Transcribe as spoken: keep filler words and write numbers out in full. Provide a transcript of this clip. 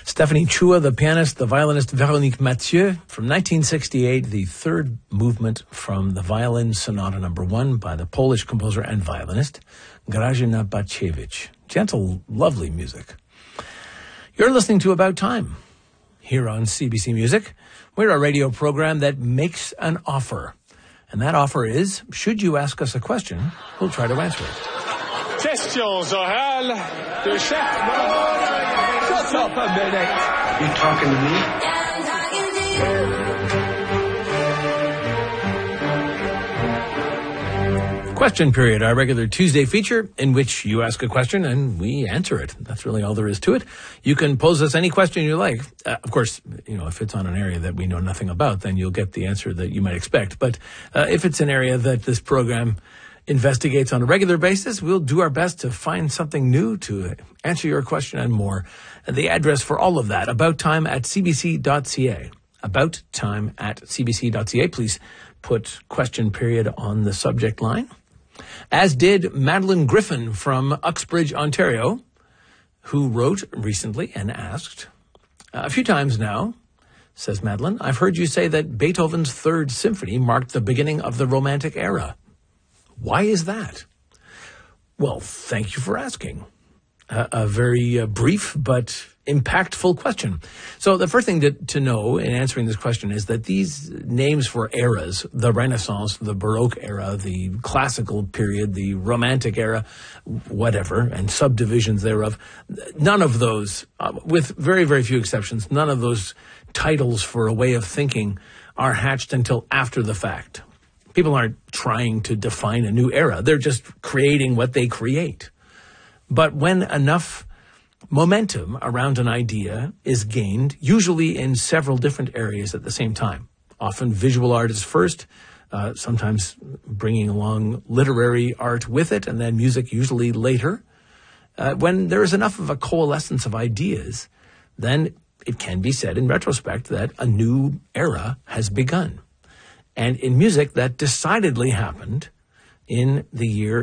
Stephanie Chua, the pianist, the violinist Véronique Mathieu, from nineteen sixty-eight, the third movement from the Violin Sonata number one by the Polish composer and violinist Grażyna Bacewicz. Gentle, lovely music. You're listening to About Time here on C B C Music. We're a radio program that makes an offer. And that offer is, should you ask us a question, we'll try to answer it. Questions orales de chef. Shut up a minute. You talking to me? Question Period, our regular Tuesday feature in which you ask a question and we answer it. That's really all there is to it. You can pose us any question you like. Uh, of course, you know, if it's on an area that we know nothing about, then you'll get the answer that you might expect. But uh, if it's an area that this program investigates on a regular basis, we'll do our best to find something new to answer your question and more. And the address for all of that, about time at c b c dot c a. about time at c b c dot c a. Please put Question Period on the subject line. As did Madeline Griffin from Uxbridge, Ontario, who wrote recently and asked, a few times now, says Madeline, I've heard you say that Beethoven's Third Symphony marked the beginning of the Romantic era. Why is that? Well, thank you for asking. Uh, a very uh, brief but impactful question. So the first thing to, to know in answering this question is that these names for eras, the Renaissance, the Baroque era, the classical period, the Romantic era, whatever, and subdivisions thereof, none of those, uh, with very, very few exceptions, none of those titles for a way of thinking are hatched until after the fact. People aren't trying to define a new era. They're just creating what they create. But when enough momentum around an idea is gained, usually in several different areas at the same time, often visual art is first, uh, sometimes bringing along literary art with it, and then music usually later. Uh, when there is enough of a coalescence of ideas, then it can be said in retrospect that a new era has begun. And in music, that decidedly happened in the year